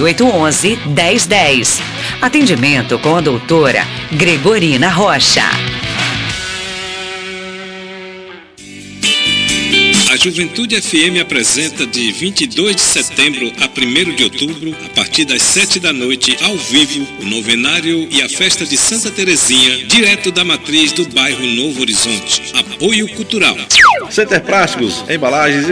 99811-1010. Atendimento com a doutora Gregorina Rocha. A Juventude FM apresenta de 22 de setembro a 1º de outubro, a partir das 7 da noite, ao vivo, o novenário e a festa de Santa Terezinha, direto da matriz do bairro Novo Horizonte. Apoio Cultural. Center Plásticos, embalagens